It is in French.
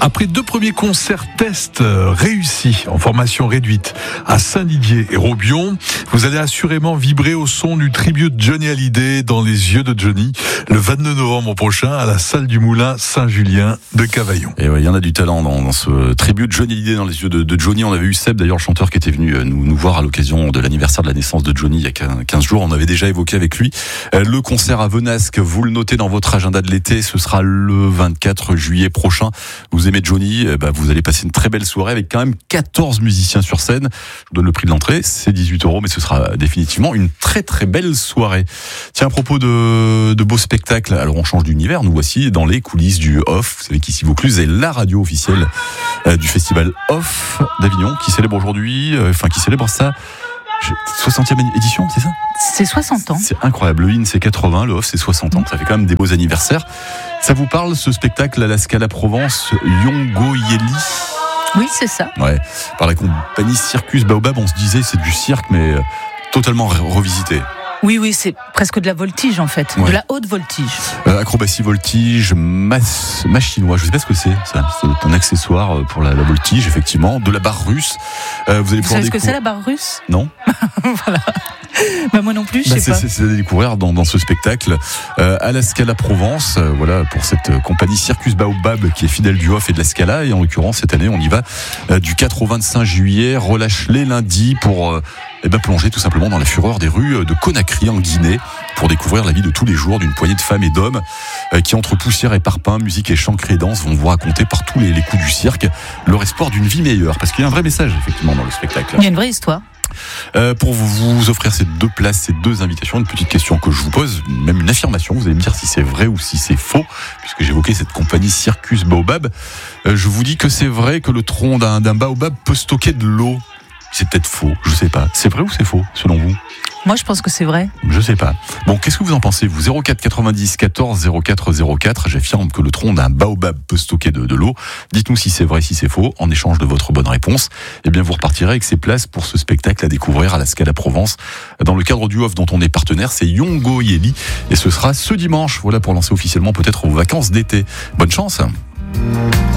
Après 2 premiers concerts tests réussis en formation réduite à Saint-Didier et Robion, vous allez assurément vibrer au son du tribute Johnny Hallyday dans les yeux de Johnny le 29 novembre prochain à la salle du Moulin Saint-Julien de Cavaillon. Et ouais, il y en a du talent dans ce tribute Johnny Hallyday dans les yeux de Johnny. On avait eu Seb, d'ailleurs, le chanteur qui était venu nous voir à l'occasion de l'anniversaire de la naissance de Johnny il y a 15 jours. On avait déjà évoqué avec lui le concert à Venasque. Vous le notez dans votre agenda de l'été, ce sera le 24 juillet prochain. Vous aimez Johnny, vous allez passer une très belle soirée avec quand même 14 musiciens sur scène. Je vous donne le prix de l'entrée, c'est 18 €, mais ce sera définitivement une très très belle soirée. Tiens, à propos de beaux spectacles, alors on change d'univers, nous voici dans les coulisses du Off. Vous savez qu'ici Vaucluse est la radio officielle du festival Off d'Avignon, qui célèbre aujourd'hui, qui célèbre sa 60e édition, c'est ça ? C'est 60 ans. C'est incroyable. Le IN, c'est 80, le Off, c'est 60 ans. Ça fait quand même des beaux anniversaires. Ça vous parle, ce spectacle à la Scala Provence, Yongo Yeli ? Oui, c'est ça. Ouais. Par la compagnie Circus Baobab, on se disait, c'est du cirque, mais totalement revisité. Oui, c'est presque de la voltige en fait, de la haute voltige. Acrobatie voltige, machinois, je sais pas ce que c'est, ça. C'est un accessoire pour la voltige, effectivement. De la barre russe. Vous savez ce que c'est la barre russe ? Non. Voilà. Moi non plus, je sais pas. C'est à découvrir dans ce spectacle à la Scala Provence. Voilà, pour cette compagnie Circus Baobab qui est fidèle du Off et de la Scala. Et en l'occurrence, cette année, on y va du 4 au 25 juillet. Relâche les lundis pour plonger tout simplement dans la fureur des rues de Conakry en Guinée pour découvrir la vie de tous les jours d'une poignée de femmes et d'hommes qui, entre poussière et parpaing, musique et chant crédence, vont vous raconter par tous les coups du cirque leur espoir d'une vie meilleure. Parce qu'il y a un vrai message, effectivement, dans le spectacle. Il y a une vraie histoire. Pour vous offrir ces 2 places, ces 2 invitations, une petite question que je vous pose, même une affirmation, vous allez me dire si c'est vrai ou si c'est faux, puisque j'évoquais cette compagnie Circus Baobab. Je vous dis que c'est vrai que le tronc d'un baobab peut stocker de l'eau. C'est peut-être faux, je sais pas. C'est vrai ou c'est faux, selon vous ? Moi, je pense que c'est vrai. Je sais pas. Bon, qu'est-ce que vous en pensez, vous ? 04 90 14 04 04. J'affirme que le tronc d'un baobab peut stocker de l'eau. Dites-nous si c'est vrai, si c'est faux. En échange de votre bonne réponse, vous repartirez avec ces places pour ce spectacle à découvrir à la Scala Provence. Dans le cadre du Off dont on est partenaire, c'est Yongo Yeli. Et ce sera ce dimanche. Voilà, pour lancer officiellement peut-être vos vacances d'été. Bonne chance.